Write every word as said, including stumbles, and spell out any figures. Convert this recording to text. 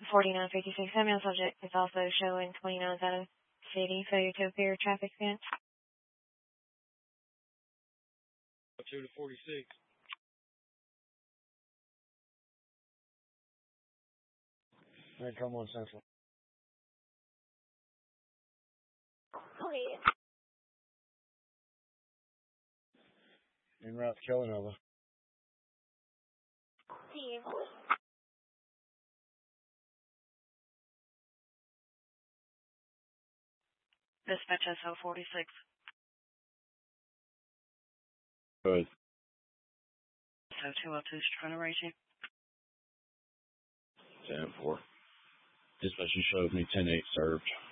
forty-nine fifty-six, Samuel subject is also showing twenty-nine out of city, failure to appear traffic event. two to forty-six. Then come on Central. Okay. En route to Kellanova. See you. Dispatch S O forty-six. Good. So two oh two is trying to reach you. ten four. Dispatch, you showed me ten eight served.